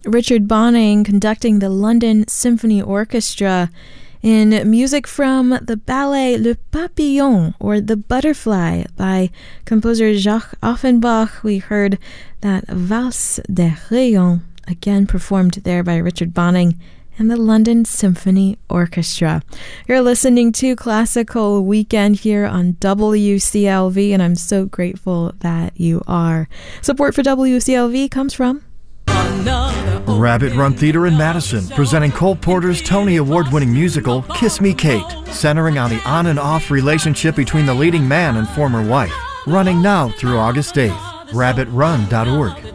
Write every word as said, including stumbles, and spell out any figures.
Richard Bonning conducting the London Symphony Orchestra in music from the ballet Le Papillon, or The Butterfly, by composer Jacques Offenbach. We heard that Valse des Rayons, again performed there by Richard Bonning and the London Symphony Orchestra. You're listening to Classical Weekend here on W C L V, and I'm so grateful that you are. Support for W C L V comes from Rabbit Run Theater in Madison, presenting Cole Porter's Tony Award-winning musical Kiss Me Kate, centering on the on and off relationship between the leading man and former wife. Running now through August eighth. rabbit run dot org.